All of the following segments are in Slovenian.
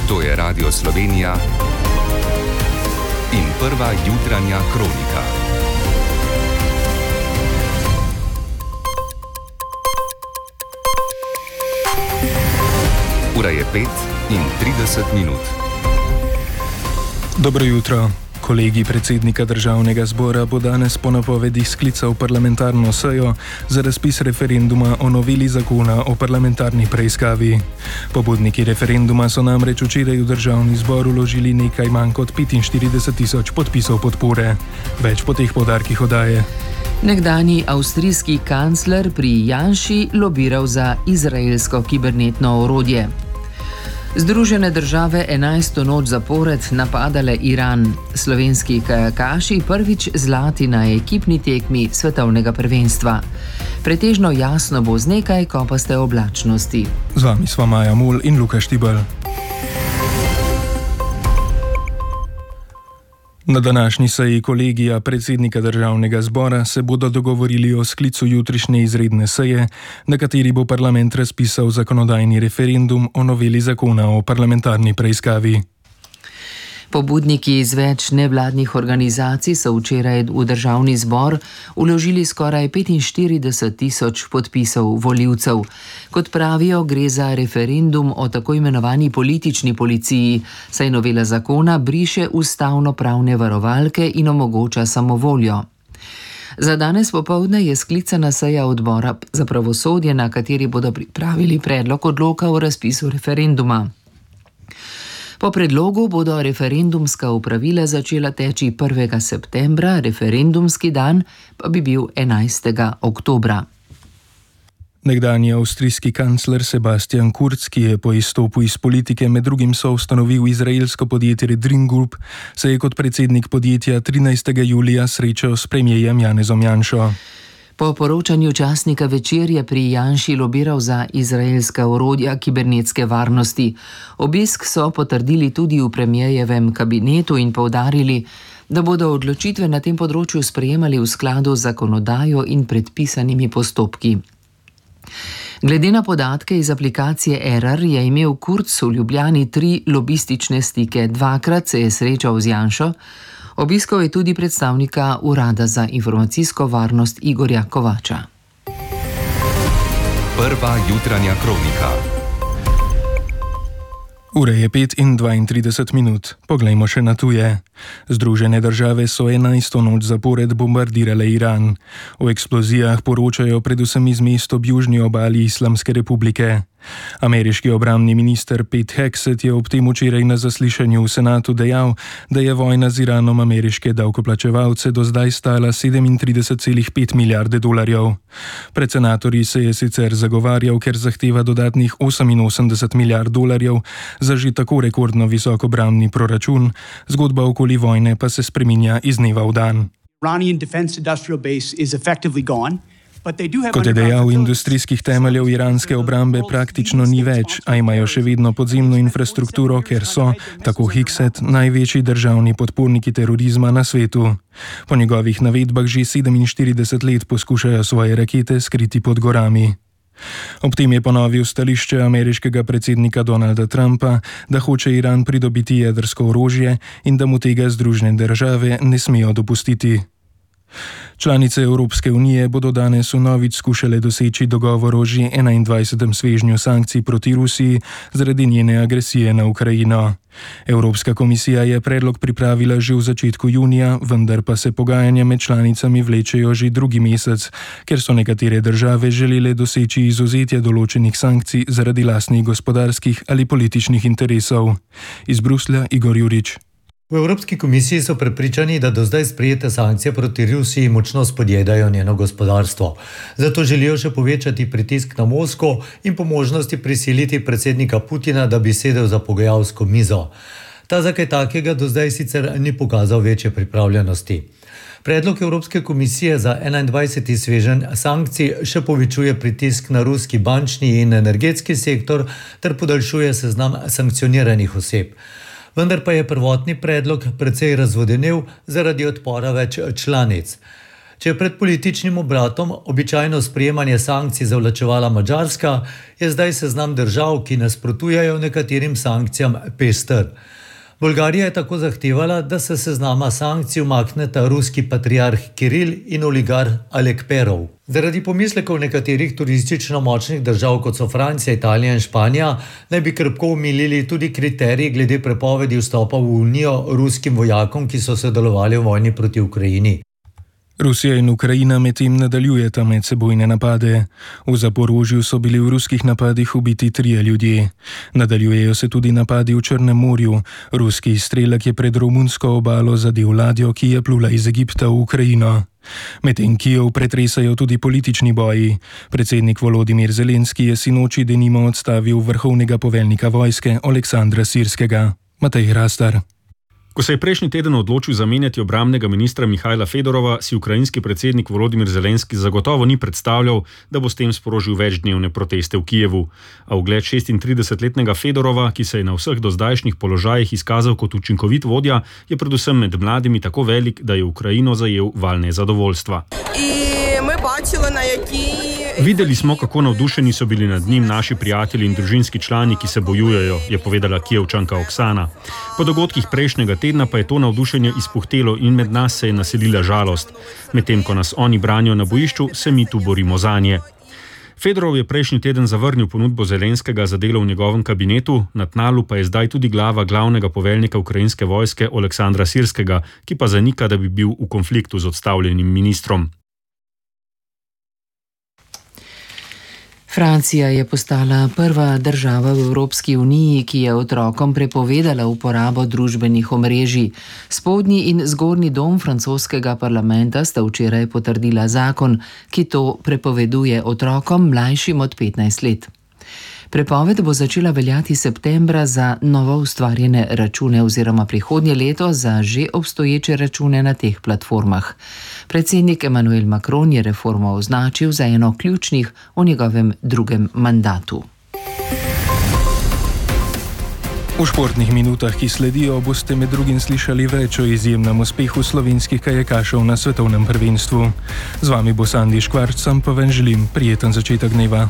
To je Radio Slovenija in prva jutranja kronika. Ura je 5:30. Dobro jutro. Kolegij predsednika Državnega zbora bo danes po napovedi sklical parlamentarno sejo za razpis referenduma o noveli zakona o parlamentarni preiskavi. Pobudniki referenduma so namreč včeraj v Državni zbor vložili nekaj manj kot 45.000 podpisov podpore. Več po teh poudarkih oddaje. Nekdanji avstrijski kancler pri Janši lobiral za izraelsko kibernetno orodje. Združene države 11. noč zapored napadale Iran. Slovenski kajakaši prvič zlati na ekipni tekmi svetovnega prvenstva. Pretežno jasno bo z nekaj kopaste oblačnosti. Z vami sva Maja Mul in Luka Štibel. Na današnji seji kolegija predsednika Državnega zbora se bodo dogovorili o sklicu jutrišnje izredne seje, na kateri bo parlament razpisal zakonodajni referendum o noveli zakona o parlamentarni preiskavi. Pobudniki iz več nevladnih organizacij so včeraj v Državni zbor vložili skoraj 45.000 podpisov volivcev. Kot pravijo, gre za referendum o tako imenovani politični policiji, saj novela zakona briše ustavno-pravne varovalke in omogoča samovoljo. Za danes popoldne je sklicana seja odbora za pravosodje, na kateri bodo pripravili predlog odloka o razpisu referenduma. Po predlogu bodo referendumska opravila začela teči 1. septembra, referendumski dan pa bi bil 11. oktobra. Nekdanji avstrijski kancler Sebastian Kurz, ki je po izstopu iz politike med drugim soustanovil izraelsko podjetje Dream Group, se je kot predsednik podjetja 13. julija srečal s premierjem Janezom Janšo. Po poročanju časnika Večer je pri Janši lobiral za izraelska orodja kibernetske varnosti. Obisk so potrdili tudi v premierjevem kabinetu in poudarili, da bodo odločitve na tem področju sprejemali v skladu z zakonodajo in predpisanimi postopki. Glede na podatke iz aplikacije Erar je imel Kurz v Ljubljani 3 lobistične stike. 2-krat se je srečal z Janšo. Obiskal je tudi predstavnika Urada za informacijsko varnost Igorja Kovača. Prva jutranja kronika. Ura je 5:32. Poglejmo še na tuje. Združene države so 11. noč zapored bombardirale Iran. O eksplozijah poročajo predvsem iz mest ob južni obali Islamske republike. Ameriški obrambni minister Pete Hegseth je ob tem včeraj na zaslišanju v senatu dejal, da je vojna z Iranom ameriške davkoplačevalce do zdaj stala 37,5 milijarde dolarjev. Pred senatorji se je sicer zagovarjal, ker zahteva dodatnih 88 milijard dolarjev za že tako rekordno visok obrambni proračun, zgodba okoli vojne pa se spreminja iz dneva v dan. Kot je dejal, industrijskih temeljev iranske obrambe praktično ni več, a imajo še vedno podzemno infrastrukturo, ker so, tako Hegseth, največji državni podporniki terorizma na svetu. Po njegovih navedbah že 47 let poskušajo svoje rakete skriti pod gorami. Ob tem je ponovil stališče ameriškega predsednika Donalda Trumpa, da hoče Iran pridobiti jedrsko orožje in da mu tega Združene države ne smejo dopustiti. Članice Evropske unije bodo danes vnovič skušale doseči dogovor o že 21. svežnju sankcij proti Rusiji zaradi njene agresije na Ukrajino. Evropska komisija je predlog pripravila že v začetku junija, vendar pa se pogajanja med članicami vlečejo že drugi mesec, ker so nekatere države želele doseči izvzetje določenih sankcij zaradi lastnih gospodarskih ali političnih interesov. Iz Bruslja Igor Jurič. V Evropski komisiji so prepričani, da do zdaj sprejete sankcije proti Rusiji močno spodjedajo njeno gospodarstvo. Zato želijo še povečati pritisk na Moskvo in po možnosti prisiliti predsednika Putina, da bi sedel za pogajalsko mizo. Ta za kaj takega do zdaj sicer ni pokazal večje pripravljenosti. Predlog Evropske komisije za 21. sveženj sankcij še povečuje pritisk na ruski bančni in energetski sektor ter podaljšuje seznam sankcioniranih oseb. Vendar pa je prvotni predlog precej razvodenel zaradi odpora več članic. Če je pred političnim obratom običajno sprejemanje sankcij zavlačevala Madžarska, je zdaj seznam držav, ki nasprotujejo nekaterim sankcijam, pester. Bolgarija je tako zahtevala, da se seznama sankcij umakneta ruski patriarh Kiril in oligarh Alek Perov. Zaradi pomislekov nekaterih turistično močnih držav, kot so Francija, Italija in Španija, naj bi krepko omilili tudi kriteriji glede prepovedi vstopa v Unijo ruskim vojakom, ki so sodelovali v vojni proti Ukrajini. Rusija in Ukrajina medtem nadaljujeta medsebojne napade. V Zaporožju so bili v ruskih napadih ubiti 3 ljudje. Nadaljujejo se tudi napadi v Črnem morju. Ruski izstrelek je pred romunsko obalo zadel ladjo, ki je plula iz Egipta v Ukrajino. Medtem Kijev pretresajo tudi politični boji. Predsednik Volodimir Zelenski je sinoči denimo odstavil vrhovnega poveljnika vojske Aleksandra Sirskega. Matej Hrastar. Ko se je prejšnji teden odločil zamenjati obrambnega ministra Mihajla Fedorova, si ukrajinski predsednik Volodimir Zelenski zagotovo ni predstavljal, da bo s tem sprožil večdnevne proteste v Kijevu. A ugled 36-letnega Fedorova, ki se je na vseh dozdajšnjih položajih izkazal kot učinkovit vodja, je predvsem med mladimi tako velik, da je Ukrajino zajel val nezadovoljstva. Videli smo, kako navdušeni so bili nad njim naši prijatelji in družinski člani, ki se bojujejo, je povedala Kijevčanka Oksana. Po dogodkih prejšnjega tedna pa je to navdušenje izpuhtelo in med nas se je naselila žalost. Medtem ko nas oni branijo na bojišču, se mi tu borimo zanje. Fedorov je prejšnji teden zavrnil ponudbo Zelenskega za delo v njegovem kabinetu, na tnalu pa je zdaj tudi glava glavnega poveljnika ukrajinske vojske Aleksandra Sirskega, ki pa zanika, da bi bil v konfliktu z odstavljenim ministrom. Francija je postala prva država v Evropski uniji, ki je otrokom prepovedala uporabo družbenih omrežij. Spodnji in zgornji dom francoskega parlamenta sta včeraj potrdila zakon, ki to prepoveduje otrokom mlajšim od 15 let. Prepoved bo začela veljati septembra za novo ustvarjene račune oziroma prihodnje leto za že obstoječe račune na teh platformah. Predsednik Emmanuel Macron je reformo označil za eno ključnih v njegovem drugem mandatu. V športnih minutah, ki sledijo, boste med drugim slišali več o izjemnem uspehu slovenskih kajakašev na svetovnem prvenstvu. Z vami bo Sandi Škvarc, sam pa vam želim prijeten začetek dneva.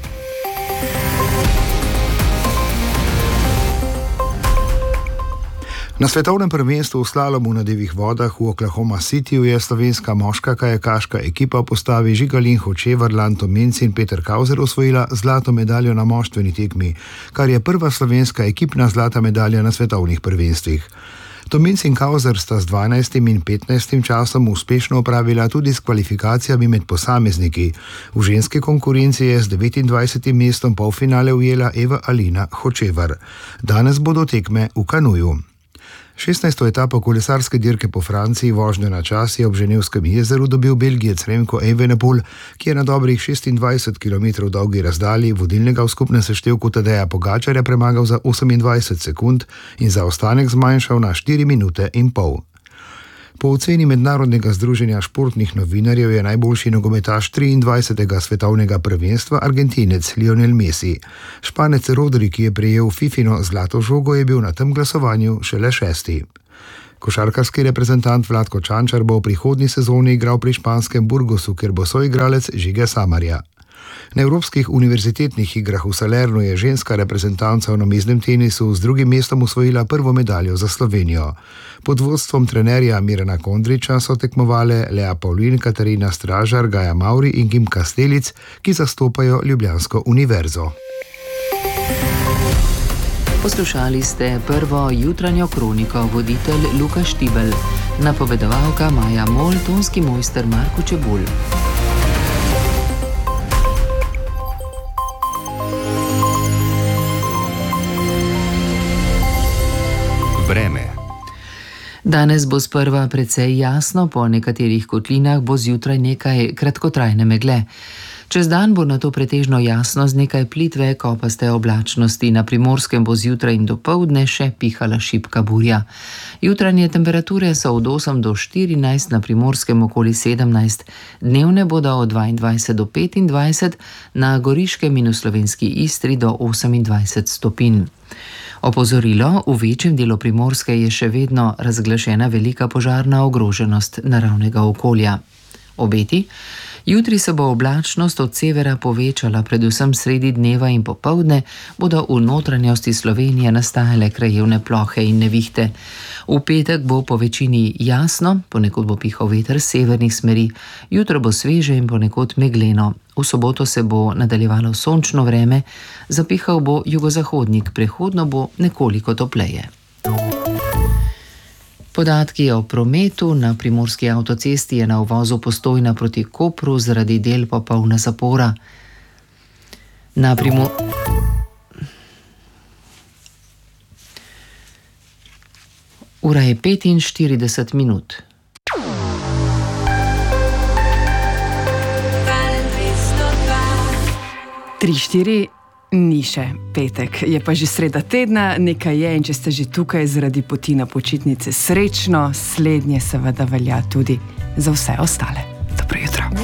Na svetovnem prvenstvu v slalomu na divjih vodah v Oklahoma Cityju je slovenska moška kajakaška ekipa v postavi Žigalin Hočevar, Lan Tominc in Peter Kauzer osvojila zlato medaljo na moštveni tekmi, kar je prva slovenska ekipna zlata medalja na svetovnih prvenstvih. Tominc in Kauzer sta z 12. in 15. časom uspešno opravila tudi s kvalifikacijami med posamezniki. V ženski konkurenci je z 29. mestom polfinale ujela Eva Alina Hočevar. Danes bodo tekme v kanuju. 16. etapo kolesarske dirke po Franciji vožnjo na čas je ob Ženevskem jezeru dobil Belgijec Remco Evenepoel, ki je na dobrih 26 km dolgi razdalji vodilnega v skupnem seštevku Tadeja Pogačarja premagal za 28 sekund in zaostanek zmanjšal na 4 minute in pol. Po oceni Mednarodnega združenja športnih novinarjev je najboljši nogometaš 23. svetovnega prvenstva Argentinec Lionel Messi. Španec Rodri, ki je prejel Fifino zlato žogo, je bil na tem glasovanju šele 6. Košarkarski reprezentant Vlatko Čančar bo v prihodnji sezoni igral pri španskem Burgosu, kjer bo soigralec Žige Samarja. Na Evropskih univerzitetnih igrah v Salernu je ženska reprezentanca v namiznem tenisu z drugim mestom osvojila prvo medaljo za Slovenijo. Pod vodstvom trenerja Mirana Kondriča so tekmovale Lea Pavlin, Katarina Stražar, Gaja Mauri in Kim Kastelic, ki zastopajo Ljubljansko univerzo. Poslušali ste prvo jutranjo kroniko, voditelj Luka Štibel, napovedovalka Maja Mol, tonski mojster Marko Čebulj. Vreme. Danes bo sprva precej jasno, po nekaterih kotlinah bo zjutraj nekaj kratkotrajne megle. Čez dan bo nato pretežno jasno z nekaj plitve kopaste oblačnosti, na Primorskem bo zjutraj in dopoldne še pihala šibka burja. Jutranje temperature so od 8 do 14, na Primorskem okoli 17, dnevne bodo od 22 do 25, na Goriškem in v slovenski Istri do 28 stopinj. Opozorilo, v večjem delu Primorske je še vedno razglašena velika požarna ogroženost naravnega okolja. Obeti. Jutri se bo oblačnost od severa povečala, predvsem sredi dneva in popoldne bodo v notranjosti Slovenije nastajale krajevne plohe in nevihte. V petek bo po večini jasno, ponekod bo pihal veter severnih smeri, jutro bo sveže in ponekod megleno. V soboto se bo nadaljevalo sončno vreme, zapihal bo jugozahodnik, prehodno bo nekoliko topleje. Podatki o prometu. Na primorski avtocesti je na uvozu Postojna proti Kopru zaradi del popolna zapora. Ura je 45 minut. Ni še petek, je pa že sreda tedna, nekaj je in če ste že tukaj zaradi poti na počitnice, srečno, slednje seveda velja tudi za vse ostale. Dobro jutro.